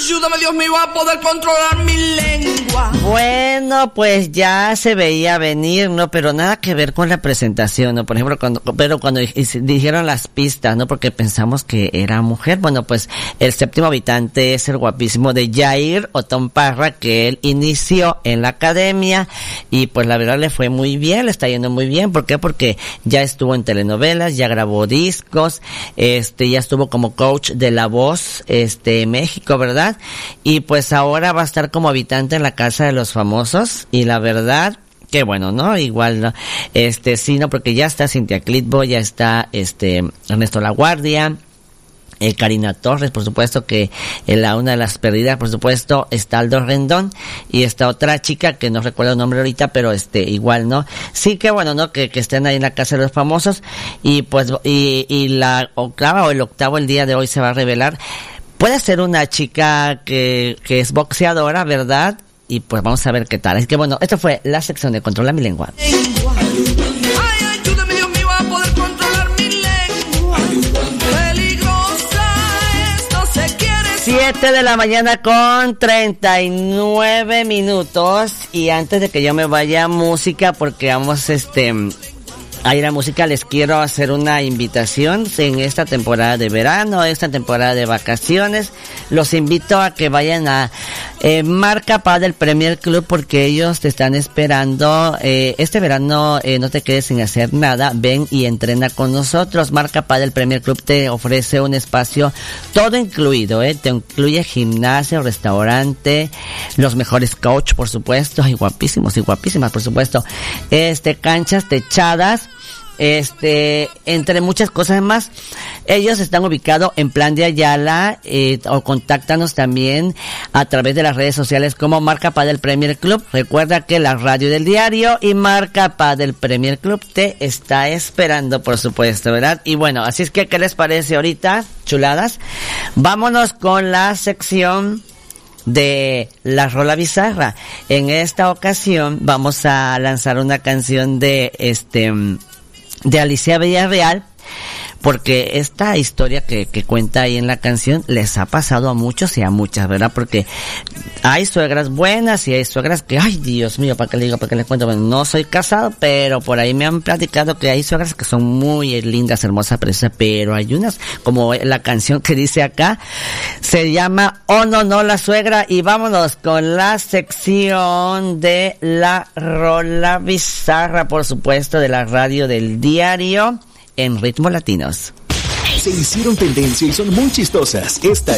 ayúdame Dios mío a poder controlar mi lengua. Bueno, pues ya se veía venir, ¿no? Pero nada que ver con la presentación, ¿no? Por ejemplo, cuando dijeron las pistas, ¿no? Porque pensamos que era mujer. Bueno, pues el séptimo habitante es el guapísimo de Jair Otón Parra, que él inició en la academia y pues la verdad le fue muy bien, le está yendo muy bien. ¿Por qué? Porque ya estuvo en telenovelas, ya grabó discos, ya estuvo como coach de La Voz, México, ¿verdad? Y pues ahora va a estar como habitante en la Casa de los Famosos y la verdad, qué bueno, ¿no? Igual, ¿no? Sí, ¿no? Porque ya está Cintia Clitbo, ya está, Ernesto Laguardia, Karina Torres, por supuesto, que en una de las perdidas, por supuesto, está Aldo Rendón, y esta otra chica que no recuerdo el nombre ahorita, pero igual, ¿no? Sí, que bueno, ¿no? Que estén ahí en la Casa de los Famosos, y pues, y la octava o el octavo el día de hoy se va a revelar. Puede ser una chica que es boxeadora, ¿verdad? Y pues vamos a ver qué tal. Es que bueno, esto fue la sección de Controla mi lengua. Ay, ayúdame Dios mío a poder controlar mi lengua. Peligrosa es, no se quiere. 7 de la mañana con 39 minutos. Y antes de que yo me vaya a música, porque vamos a ir a música, les quiero hacer una invitación en esta temporada de verano, esta temporada de vacaciones. Los invito a que vayan a Marca Padel Premier Club, porque ellos te están esperando. Este verano no te quedes sin hacer nada, ven y entrena con nosotros. Marca Padel Premier Club te ofrece un espacio todo incluido, te incluye gimnasio, restaurante, los mejores coach, por supuesto, y guapísimos y guapísimas, por supuesto, canchas techadas, entre muchas cosas más. Ellos están ubicados en Plan de Ayala, o contáctanos también a través de las redes sociales como Marca Padel Premier Club. Recuerda que la radio del diario y Marca Padel Premier Club te está esperando, por supuesto, ¿verdad? Y bueno, así es que, ¿qué les parece ahorita, chuladas? Vámonos con la sección de la rola bizarra. En esta ocasión vamos a lanzar una canción de Alicia Villarreal, porque esta historia que cuenta ahí en la canción les ha pasado a muchos y a muchas, ¿verdad? Porque hay suegras buenas y hay suegras que, ay, Dios mío, ¿para qué le digo? ¿Para qué les cuento? Bueno, no soy casado, pero por ahí me han platicado que hay suegras que son muy lindas, hermosas, preciosas, pero hay unas, como la canción que dice acá, se llama Oh No No la Suegra. Y vámonos con la sección de la rola bizarra, por supuesto, de la radio del diario en ritmos latinos. Se hicieron tendencia y son muy chistosas. Esta